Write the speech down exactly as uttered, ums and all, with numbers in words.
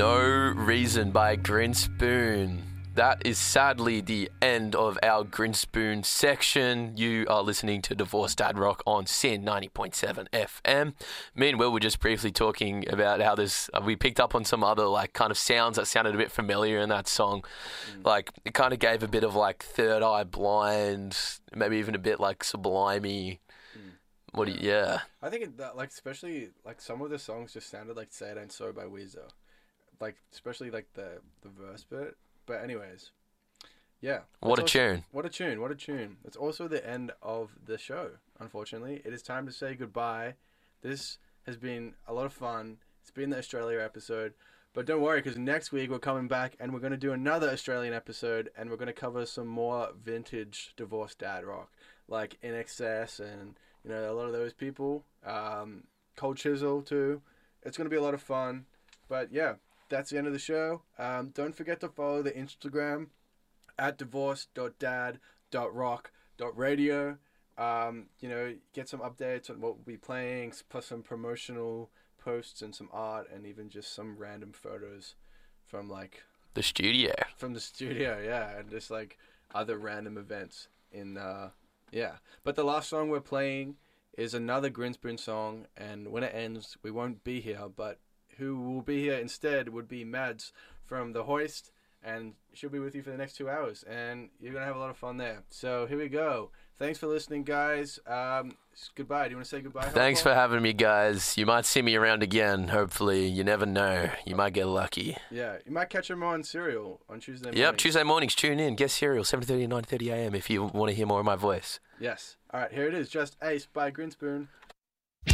No Reason by Grinspoon. That is sadly the end of our Grinspoon section. You are listening to Divorced Dad Rock on Sin ninety point seven F M. Me and Will were just briefly talking about how this, uh, we picked up on some other like kind of sounds that sounded a bit familiar in that song. Mm. Like it kind of gave a bit of like Third Eye Blind, maybe even a bit like Sublimey. Mm. What do you, yeah. I think it, that, like especially like some of the songs just sounded like Say It Ain't So by Weezer. Like especially like the, the verse bit. But anyways, yeah. What a also, tune. What a tune. What a tune. It's also the end of the show, unfortunately. It is time to say goodbye. This has been a lot of fun. It's been the Australia episode. But don't worry, because next week we're coming back and we're going to do another Australian episode and we're going to cover some more vintage divorced dad rock, like I N X S and, you know, a lot of those people. Um, Cold Chisel, too. It's going to be a lot of fun. But, yeah. That's the end of the show. Um, don't forget to follow the Instagram at divorced dot dad dot rock dot radio. Um, you know, get some updates on what we'll be playing, plus some promotional posts and some art, and even just some random photos from like the studio. From the studio, yeah, and just like other random events in, uh, yeah. But the last song we're playing is another Grinspoon song, and when it ends, we won't be here, but who will be here instead would be Mads from The Hoist, and she'll be with you for the next two hours, and you're going to have a lot of fun there. So here we go. Thanks for listening, guys. Um, goodbye. Do you want to say goodbye? Thanks for having me, guys. You might see me around again, hopefully. You never know. You might get lucky. Yeah, you might catch him on Serial on Tuesday morning. Yep, Tuesday mornings. Tune in. Get Serial, seven thirty to nine thirty a.m. if you want to hear more of my voice. Yes. All right, here it is. Just Ace by Grinspoon.